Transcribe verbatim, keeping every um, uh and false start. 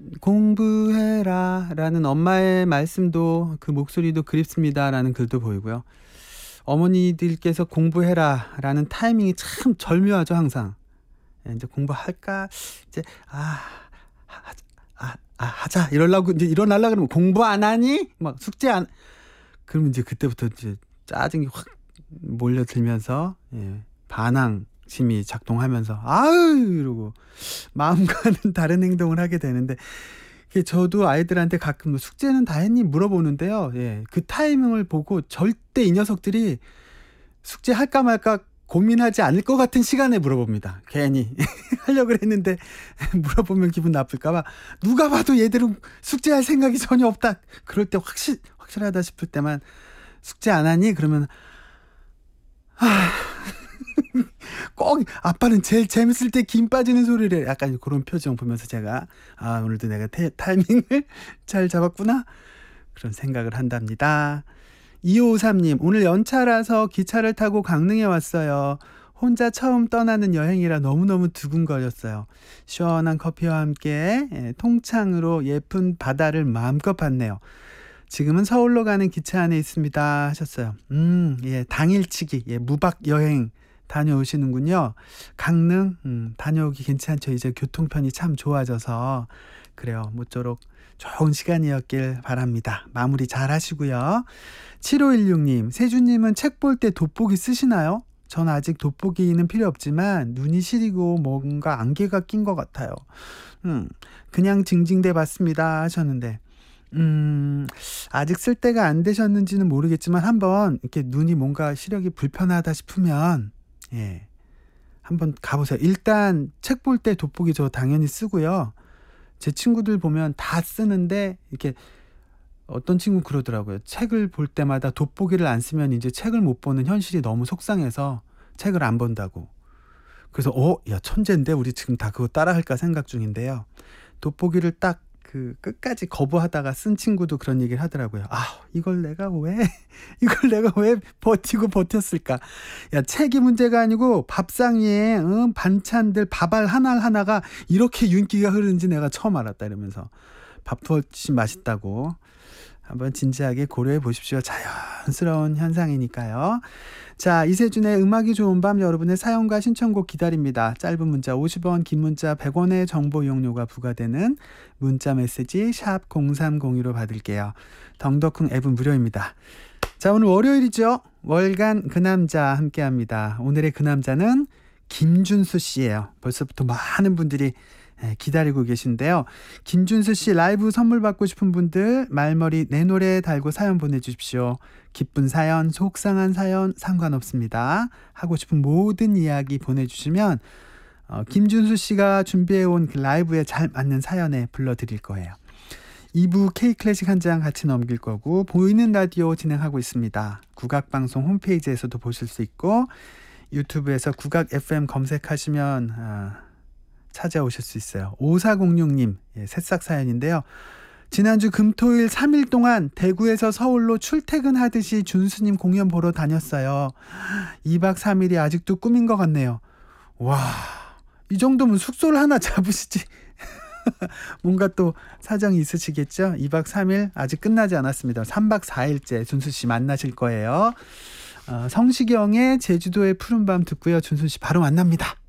공부해라 라는 엄마의 말씀도 그 목소리도 그립습니다 라는 글도 보이고요. 어머니들께서 공부해라 라는 타이밍이 참 절묘하죠. 항상 이제 공부할까 이제 아, 하, 아, 아 하자 이러려고 이제 일어나려고 그러면 공부 안 하니? 막 숙제 안 그러면 이제 그때부터 이제 짜증이 확 몰려들면서 예, 반항심이 작동하면서 아유 이러고 마음과는 다른 행동을 하게 되는데 저도 아이들한테 가끔 숙제는 다 했니 물어보는데요. 예, 그 타이밍을 보고 절대 이 녀석들이 숙제 할까 말까 고민하지 않을 것 같은 시간에 물어봅니다. 괜히 하려고 했는데 물어보면 기분 나쁠까봐 누가 봐도 얘들은 숙제할 생각이 전혀 없다. 그럴 때 확실, 확실하다 싶을 때만 숙제 안 하니? 그러면 아, 꼭 아빠는 제일 재밌을 때 김 빠지는 소리를 해. 약간 그런 표정 보면서 제가 아 오늘도 내가 태, 타이밍을 잘 잡았구나 그런 생각을 한답니다. 이오오삼 님 오늘 연차라서 기차를 타고 강릉에 왔어요. 혼자 처음 떠나는 여행이라 너무너무 두근거렸어요. 시원한 커피와 함께 예, 통창으로 예쁜 바다를 마음껏 봤네요. 지금은 서울로 가는 기차 안에 있습니다 하셨어요. 음, 예, 당일치기, 예, 무박 여행 다녀오시는군요. 강릉, 음, 다녀오기 괜찮죠. 이제 교통편이 참 좋아져서. 그래요. 모쪼록 좋은 시간이었길 바랍니다. 마무리 잘 하시고요. 칠오일육 님, 세주님은 책 볼 때 돋보기 쓰시나요? 전 아직 돋보기는 필요 없지만 눈이 시리고 뭔가 안개가 낀 것 같아요. 음, 그냥 징징대 봤습니다 하셨는데 음, 아직 쓸 때가 안 되셨는지는 모르겠지만 한번 이렇게 눈이 뭔가 시력이 불편하다 싶으면 예, 한번 가보세요. 일단 책 볼 때 돋보기 저 당연히 쓰고요. 제 친구들 보면 다 쓰는데 이렇게 어떤 친구 그러더라고요. 책을 볼 때마다 돋보기를 안 쓰면 이제 책을 못 보는 현실이 너무 속상해서 책을 안 본다고. 그래서 어, 야 천재인데 우리 지금 다 그거 따라할까 생각 중인데요. 돋보기를 딱 그 끝까지 거부하다가 쓴 친구도 그런 얘기를 하더라고요. 아, 이걸 내가 왜 이걸 내가 왜 버티고 버텼을까? 야, 책이 문제가 아니고 밥상 위에 응, 반찬들 밥알 하나하나가 이렇게 윤기가 흐르는지 내가 처음 알았다 이러면서 밥도 훨씬 맛있다고 한번 진지하게 고려해 보십시오. 자연스러운 현상이니까요. 자, 이세준의 음악이 좋은 밤 여러분의 사연과 신청곡 기다립니다. 짧은 문자 오십 원, 긴 문자 백 원의 정보 이용료가 부과되는 문자 메시지 샵 공삼공이로 받을게요. 덩덕흥 앱은 무료입니다. 자, 오늘 월요일이죠. 월간 그 남자 함께합니다. 오늘의 그 남자는 김준수 씨예요. 벌써부터 많은 분들이 기다리고 계신데요. 김준수 씨 라이브 선물 받고 싶은 분들 말머리 내 노래 달고 사연 보내주십시오. 기쁜 사연, 속상한 사연 상관없습니다. 하고 싶은 모든 이야기 보내주시면 어, 김준수 씨가 준비해온 그 라이브에 잘 맞는 사연에 불러드릴 거예요. 이 부 K클래식 한 장 같이 넘길 거고 보이는 라디오 진행하고 있습니다. 국악방송 홈페이지에서도 보실 수 있고 유튜브에서 국악 에프엠 검색하시면 아, 찾아오실 수 있어요. 오사공육 님 예, 새싹 사연인데요. 지난주 금토일 삼 일 동안 대구에서 서울로 출퇴근하듯이 준수님 공연 보러 다녔어요. 이 박 삼 일이 아직도 꿈인 것 같네요. 와, 이 정도면 숙소를 하나 잡으시지. 뭔가 또 사정이 있으시겠죠? 이 박 삼 일 아직 끝나지 않았습니다. 삼 박 사 일째 준수씨 만나실 거예요. 어, 성시경의 제주도의 푸른밤 듣고요. 준수씨 바로 만납니다.